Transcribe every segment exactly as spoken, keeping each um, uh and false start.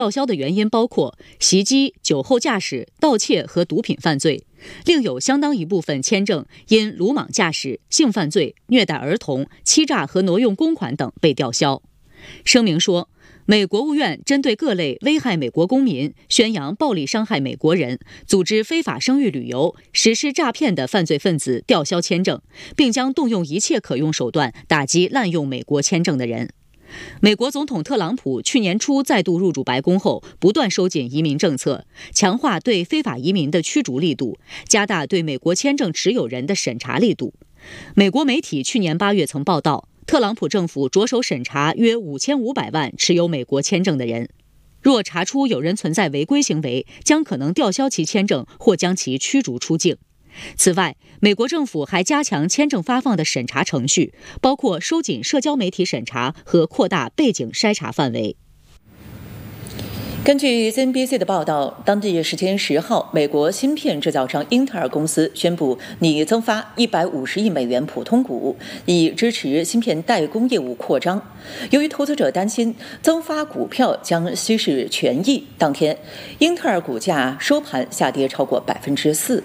吊销的原因包括袭击、酒后驾驶、盗窃和毒品犯罪，另有相当一部分签证因鲁莽驾驶、性犯罪、虐待儿童、欺诈和挪用公款等被吊销。声明说，美国务院针对各类危害美国公民、宣扬暴力伤害美国人、组织非法生育旅游、实施诈骗的犯罪分子吊销签证，并将动用一切可用手段打击滥用美国签证的人。美国总统特朗普去年初再度入主白宫后，不断收紧移民政策，强化对非法移民的驱逐力度，加大对美国签证持有人的审查力度。美国媒体去年八月曾报道，特朗普政府着手审查约五千五百万持有美国签证的人，若查出有人存在违规行为，将可能吊销其签证或将其驱逐出境。此外，美国政府还加强签证发放的审查程序，包括收紧社交媒体审查和扩大背景筛查范围。 根据 C N B C 的报道，当地时间十号，美国芯片制造商英特尔公司宣布拟增发一百五十亿美元普通股，以支持芯片代工业务扩张。由于投资者担心增发股票将稀释权益，当天英特尔股价收盘下跌超过百分之四。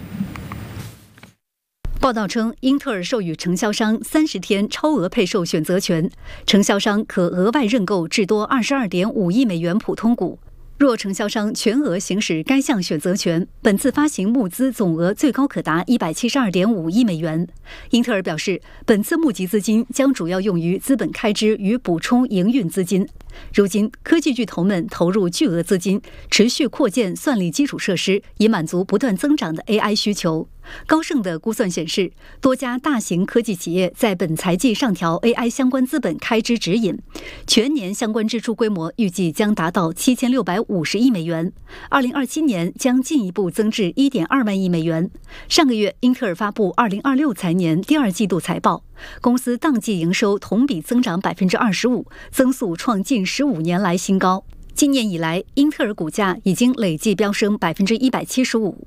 报道称，英特尔授予承销商三十天超额配售选择权，承销商可额外认购至多二十二点五亿美元普通股。若承销商全额行使该项选择权，本次发行募资总额最高可达一百七十二点五亿美元。英特尔表示，本次募集资金将主要用于资本开支与补充营运资金。如今，科技巨头们投入巨额资金，持续扩建算力基础设施，以满足不断增长的 A I 需求。高盛的估算显示，多家大型科技企业在本财季上调 A I 相关资本开支指引，全年相关支出规模预计将达到七千六百五十亿美元，二零二七年将进一步增至一点二万亿美元。上个月，英特尔发布二零二六财年第二季度财报，公司当季营收同比增长百分之二十五，增速创近十五年来新高。今年以来，英特尔股价已经累计飙升百分之一百七十五。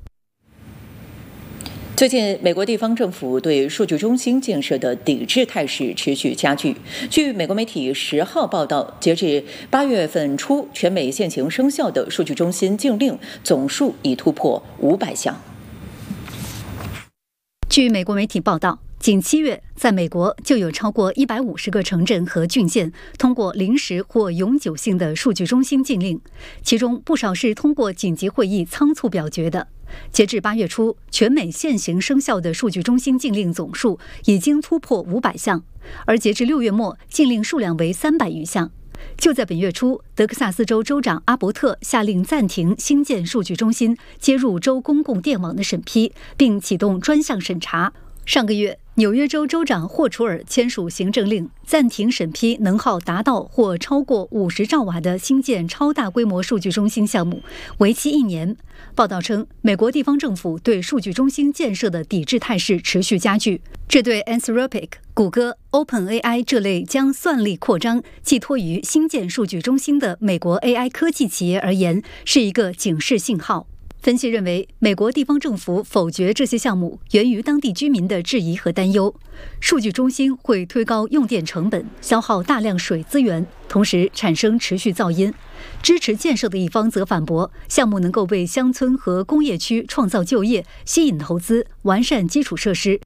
最近，美国地方政府对数据中心建设的抵制态势持续加剧。据美国媒体十号报道，截至八月份初，全美现行生效的数据中心禁令总数已突破五百项。 据美国媒体报道，仅七月，在美国就有超过一百五十个城镇和郡县通过临时或永久性的数据中心禁令，其中不少是通过紧急会议仓促表决的。截至八月初，全美现行生效的数据中心禁令总数已经突破五百项，而截至六月末，禁令数量为三百余项。就在本月初，德克萨斯州州长阿伯特下令暂停新建数据中心接入州公共电网的审批，并启动专项审查。上个月，纽约州州长霍楚尔签署行政令，暂停审批能耗达到或超过五十兆瓦的新建超大规模数据中心项目，为期一年。报道称，美国地方政府对数据中心建设的抵制态势持续加剧，这对 Anthropic、谷歌、OpenAI 这类将算力扩张寄托于新建数据中心的美国 A I 科技企业而言，是一个警示信号。分析认为，美国地方政府否决这些项目，源于当地居民的质疑和担忧。数据中心会推高用电成本，消耗大量水资源，同时产生持续噪音。支持建设的一方则反驳，项目能够为乡村和工业区创造就业，吸引投资，完善基础设施。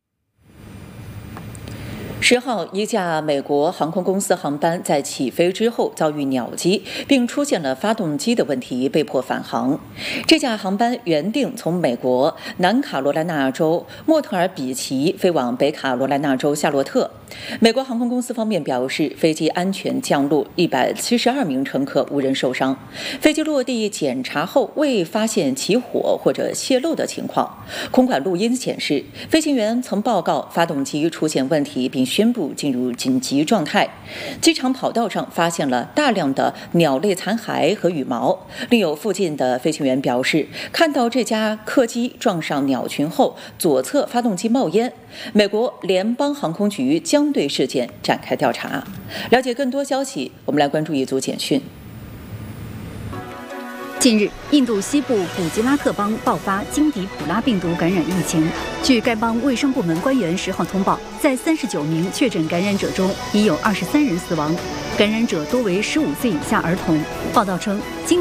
十号，一架美国航空公司航班在起飞之后遭遇鸟击，并出现了发动机的问题，被迫返航。这架航班原定从美国南卡罗来纳州莫特尔比奇飞往北卡罗来纳州夏洛特。美国航空公司方面表示，飞机安全降落，一百七十二名乘客无人受伤。飞机落地检查后未发现起火或者泄漏的情况。空管录音显示，飞行员曾报告发动机出现问题，并宣布进入紧急状态。机场跑道上发现了大量的鸟类残骸和羽毛。另有附近的飞行员表示，看到这架客机撞上鸟群后，左侧发动机冒烟。美国联邦航空局将对事件展开调查。了解更多消息，我们来关注一组简讯。 近日，印度西部古吉拉特邦爆发金迪普拉病毒感染疫情。据该邦卫生部门官员十号通报，在三十九名确诊感染者中，已有二十三人死亡，感染者多为十五岁以下儿童。报道称，金